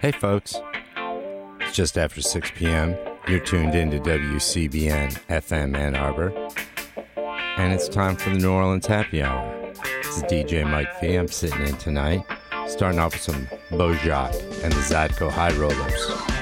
Hey folks, it's just after 6 p.m. You're tuned in to WCBN FM Ann Arbor, and it's time for the New Orleans Happy Hour. This is DJ Mike V. I'm sitting in tonight, starting off with some Bojack and the Zadko High Rollers.